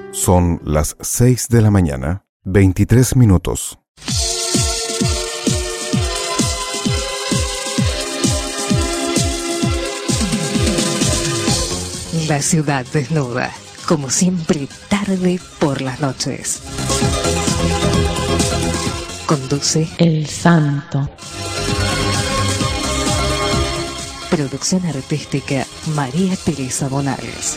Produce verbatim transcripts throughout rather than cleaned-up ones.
Son las seis de la mañana, veintitrés minutos. La ciudad desnuda, como siempre, tarde por las noches. Conduce El Santo. Producción artística María Teresa Bonales.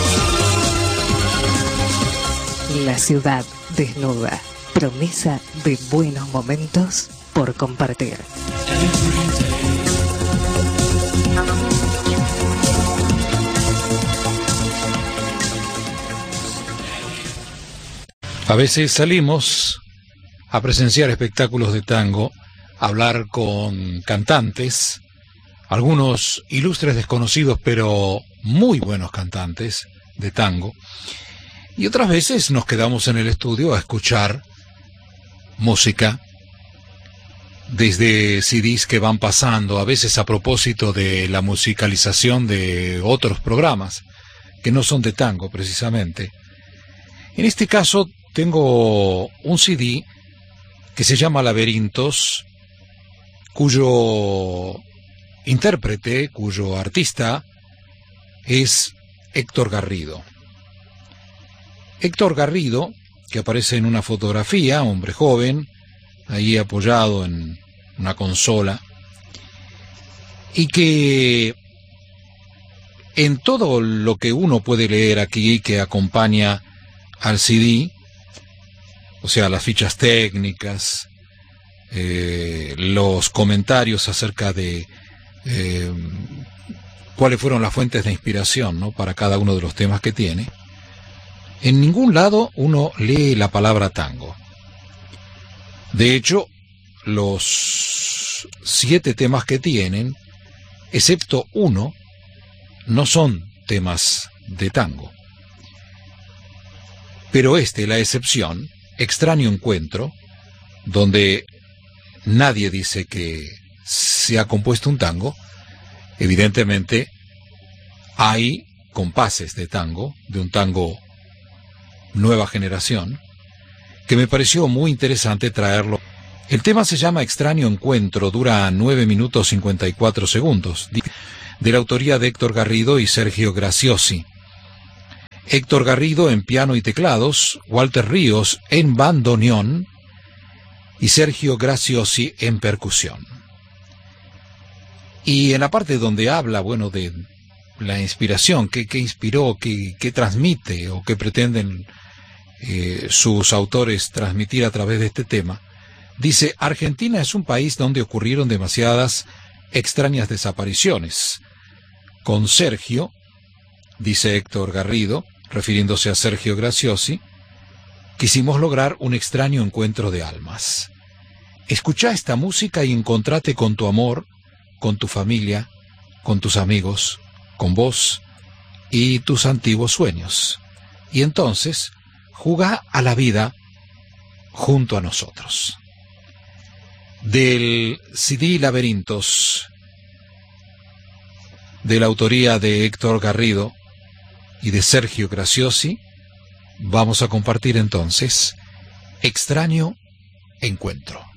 La ciudad desnuda, promesa de buenos momentos por compartir. A veces salimos a presenciar espectáculos de tango, a hablar con cantantes, algunos ilustres desconocidos pero muy buenos cantantes de tango, y otras veces nos quedamos en el estudio a escuchar música desde C Ds que van pasando, a veces a propósito de la musicalización de otros programas que no son de tango precisamente. En este caso tengo un C D que se llama Laberintos, cuyo intérprete, cuyo artista es Héctor Garrido. Héctor Garrido, que aparece en una fotografía, hombre joven, ahí apoyado en una consola, y que en todo lo que uno puede leer aquí que acompaña al C D, o sea, las fichas técnicas, eh, los comentarios acerca de eh, cuáles fueron las fuentes de inspiración, ¿no?, para cada uno de los temas que tiene, en ningún lado uno lee la palabra tango. De hecho, los siete temas que tienen, excepto uno, no son temas de tango. Pero este, la excepción, Extraño Encuentro, donde nadie dice que se ha compuesto un tango, evidentemente hay compases de tango, de un tango nueva generación, que me pareció muy interesante traerlo. El tema se llama Extraño Encuentro, dura nueve minutos cincuenta y cuatro segundos, de la autoría de Héctor Garrido y Sergio Graciosi. Héctor Garrido en piano y teclados, Walter Ríos en bandoneón y Sergio Graciosi en percusión. Y en la parte donde habla, bueno, de la inspiración, qué, qué inspiró, qué, qué transmite o qué pretenden eh, sus autores transmitir a través de este tema, dice: Argentina es un país donde ocurrieron demasiadas extrañas desapariciones. Con Sergio, dice Héctor Garrido, refiriéndose a Sergio Graciosi, quisimos lograr un extraño encuentro de almas. Escuchá esta música y encontrate con tu amor, con tu familia, con tus amigos, con vos y tus antiguos sueños. Y entonces, jugá a la vida junto a nosotros. Del C D Laberintos, de la autoría de Héctor Garrido y de Sergio Graciosi, vamos a compartir entonces Extraño Encuentro.